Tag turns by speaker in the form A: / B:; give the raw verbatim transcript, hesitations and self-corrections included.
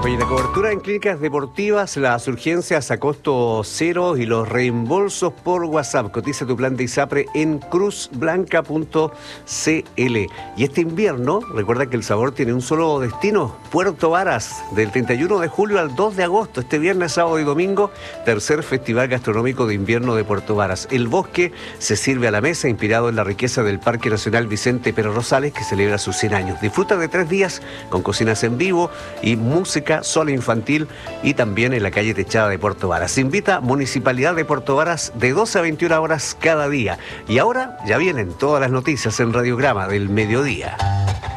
A: Oye, la cobertura en clínicas deportivas, las urgencias a costo cero y los reembolsos por WhatsApp. Cotiza tu plan de ISAPRE en cruz blanca punto c l. Y este invierno, recuerda que el sabor tiene un solo destino, Puerto Varas, del treinta y uno de julio al dos de agosto, este viernes, sábado y domingo, tercer Festival Gastronómico de Invierno de Puerto Varas. El bosque se sirve a la mesa, inspirado en la riqueza del Parque Nacional Vicente Pérez Rosales, que celebra sus cien años. Disfruta de tres días con cocinas en vivo y música sola infantil, y también en la calle techada de Puerto Varas. Invita Municipalidad de Puerto Varas de doce a veintiuna horas cada día. Y ahora ya vienen todas las noticias en Radiograma del mediodía.